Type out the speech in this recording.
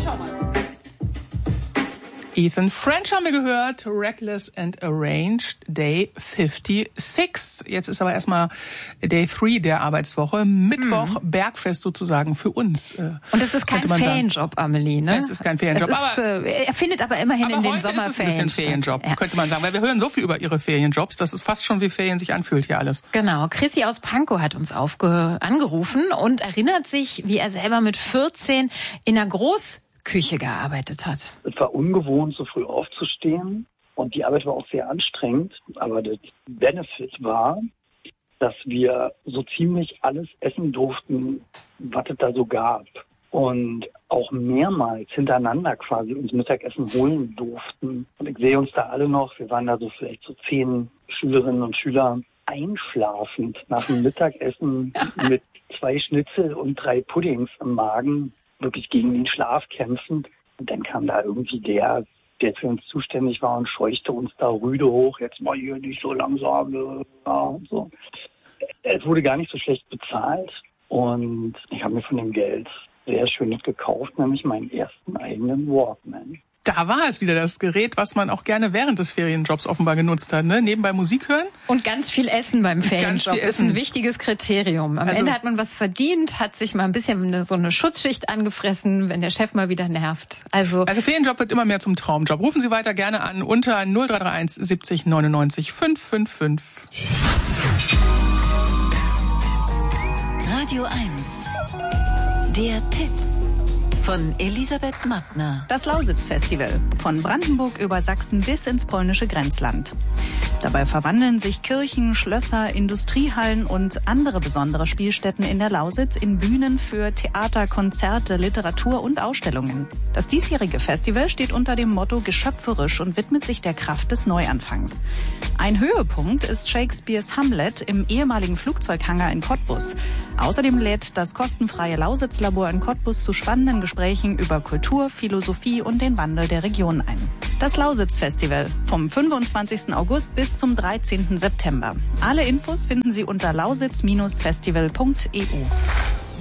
schau mal. Ethan French haben wir gehört, Reckless and Arranged, Day 56. Jetzt ist aber erstmal Day 3 der Arbeitswoche, Mittwoch, Bergfest sozusagen für uns. Und es ist kein Ferienjob, Amelie, ne? Es ist kein Ferienjob. Er findet aber immerhin in den Sommerferien ist es ein bisschen Ferienjob, könnte man sagen, weil wir hören so viel über ihre Ferienjobs, dass es fast schon wie Ferien sich anfühlt hier alles. Genau, Chrissy aus Pankow hat uns angerufen und erinnert sich, wie er selber mit 14 in einer Großküche gearbeitet hat. Es war ungewohnt, so früh aufzustehen und die Arbeit war auch sehr anstrengend, aber der Benefit war, dass wir so ziemlich alles essen durften, was es da so gab und auch mehrmals hintereinander quasi uns Mittagessen holen durften. Und ich sehe uns da alle noch, wir waren da so vielleicht so 10 Schülerinnen und Schüler einschlafend nach dem Mittagessen mit 2 Schnitzel und 3 Puddings im Magen, wirklich gegen den Schlaf kämpfend. Und dann kam da irgendwie der für uns zuständig war und scheuchte uns da rüde hoch, jetzt mal hier nicht so langsam. Ja, und so. Es wurde gar nicht so schlecht bezahlt und ich habe mir von dem Geld sehr Schönes gekauft, nämlich meinen ersten eigenen Walkman. Da war es wieder, das Gerät, was man auch gerne während des Ferienjobs offenbar genutzt hat. Ne? Nebenbei Musik hören. Und ganz viel Essen beim Ferienjob ist ein wichtiges Kriterium. Am Ende hat man was verdient, hat sich mal ein bisschen so eine Schutzschicht angefressen, wenn der Chef mal wieder nervt. Also Ferienjob wird immer mehr zum Traumjob. Rufen Sie weiter gerne an unter 0331 70 99 555. Radio 1. Der Tipp. Von Elisabeth Mattner. Das Lausitz-Festival. Von Brandenburg über Sachsen bis ins polnische Grenzland. Dabei verwandeln sich Kirchen, Schlösser, Industriehallen und andere besondere Spielstätten in der Lausitz in Bühnen für Theater, Konzerte, Literatur und Ausstellungen. Das diesjährige Festival steht unter dem Motto geschöpferisch und widmet sich der Kraft des Neuanfangs. Ein Höhepunkt ist Shakespeares Hamlet im ehemaligen Flugzeughangar in Cottbus. Außerdem lädt das kostenfreie Lausitz-Labor in Cottbus zu spannenden Gesprächen über Kultur, Philosophie und den Wandel der Region ein. Das Lausitz-Festival vom 25. August bis zum 13. September. Alle Infos finden Sie unter lausitz-festival.eu.